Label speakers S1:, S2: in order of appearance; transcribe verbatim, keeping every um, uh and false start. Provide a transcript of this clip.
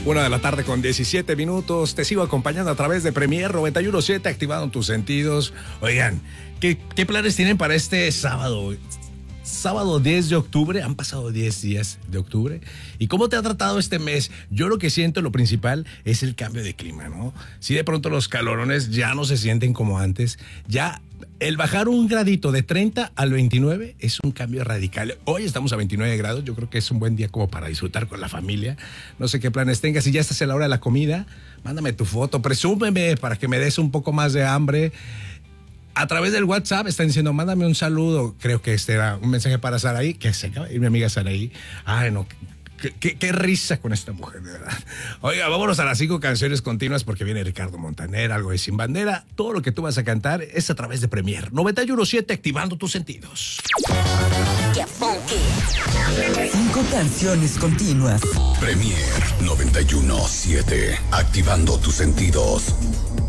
S1: Una de la tarde con diecisiete minutos. Te sigo acompañando a través de Premier noventa y uno punto siete, activando tus sentidos. Oigan, ¿qué, qué planes tienen para este sábado? Sábado diez de octubre, han pasado diez días de octubre. ¿Y cómo te ha tratado este mes? Yo lo que siento, lo principal, es el cambio de clima, ¿no? Si de pronto los calorones ya no se sienten como antes, ya el bajar un gradito de treinta al veintinueve es un cambio radical. Hoy estamos a veintinueve grados, yo creo que es un buen día como para disfrutar con la familia. No sé qué planes tengas, si ya estás a la hora de la comida, mándame tu foto, presúmeme para que me des un poco más de hambre. A través del WhatsApp están diciendo, mándame un saludo. Creo que este era un mensaje para Saraí, que se acaba de ir mi amiga Saraí. Ay, no, qué, qué, qué risa con esta mujer, de verdad. Oiga, vámonos a las cinco canciones continuas porque viene Ricardo Montaner, algo de Sin Bandera. Todo lo que tú vas a cantar es a través de Premier noventa y uno punto siete, activando tus sentidos.
S2: Cinco canciones continuas.
S3: Premier noventa y uno punto siete, activando tus sentidos.